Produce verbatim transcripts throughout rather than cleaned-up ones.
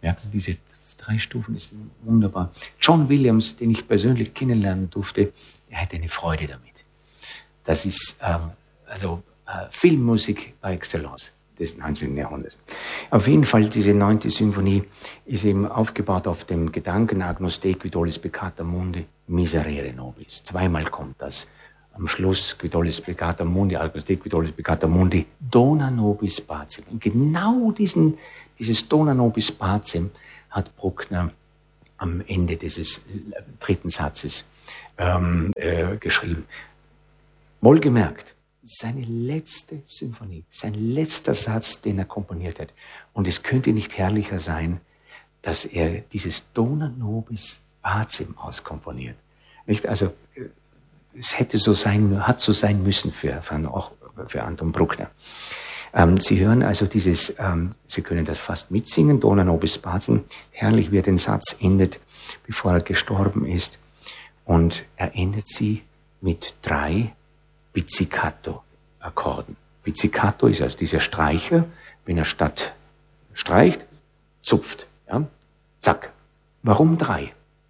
Merkst du, diese drei Stufen ist wunderbar. John Williams, den ich persönlich kennenlernen durfte, der hatte eine Freude damit. Das ist ähm, also äh, Filmmusik par excellence des neunzehnten Jahrhunderts. Auf jeden Fall, diese neunte Symphonie ist eben aufgebaut auf dem Gedanken Agnus Dei qui tollis peccata mundi, miserere nobis. Zweimal kommt das. Am Schluss, qui tollis peccata mundi, Agnus Dei qui tollis peccata mundi, dona nobis pacem. Und genau diesen, dieses dona nobis pacem hat Bruckner am Ende dieses dritten Satzes ähm, äh, geschrieben. Wohlgemerkt, seine letzte Symphonie, sein letzter Satz, den er komponiert hat. Und es könnte nicht herrlicher sein, dass er dieses Dona nobis pacem auskomponiert. Nicht? Also, es hätte so sein, hat so sein müssen für, für, auch für Anton Bruckner. Ähm, Sie hören also dieses, ähm, Sie können das fast mitsingen, Dona nobis pacem. Herrlich, wie er den Satz endet, bevor er gestorben ist. Und er endet sie mit drei Pizzicato-Akkorden. Pizzicato ist also dieser Streicher, wenn er statt streicht, zupft. Ja? Zack. Warum drei?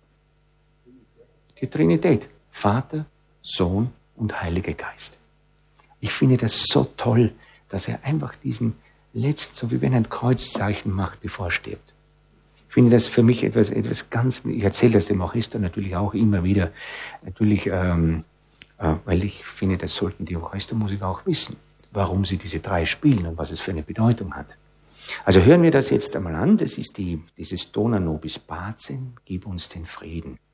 Die Trinität. Vater, Sohn und Heiliger Geist. Ich finde das so toll, dass er einfach diesen letzten, so wie wenn er ein Kreuzzeichen macht, bevor er stirbt. Ich finde das für mich etwas, etwas ganz, ich erzähle das dem Orchester natürlich auch immer wieder, natürlich, ähm, weil ich finde, das sollten die Orchestermusiker auch wissen, warum sie diese drei spielen und was es für eine Bedeutung hat. Also hören wir das jetzt einmal an. Das ist die, dieses Dona nobis pacem, gib uns den Frieden.